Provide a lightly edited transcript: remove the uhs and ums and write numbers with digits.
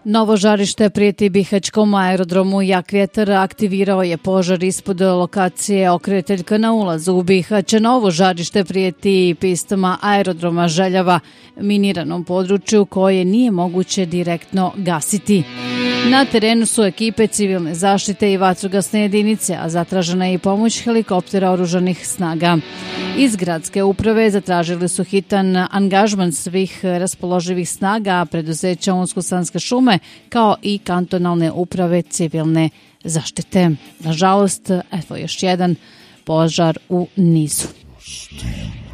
Novo žarište prijeti bihaćkom aerodromu. Jak vjetar aktivirao je požar ispod lokacije Okreteljka na ulazu u Bihać. Novo žarište prijeti pistama aerodroma Željava, miniranom području koje nije moguće direktno gasiti. Na terenu su ekipe civilne zaštite i vatrogasne jedinice, a zatražena je i pomoć helikoptera oružanih snaga. Iz gradske uprave zatražili su hitan angažman svih raspoloživih snaga preduzeća Unsko-Sanske šume kao i kantonalne uprave civilne zaštite. Nažalost, evo još jedan požar u nizu.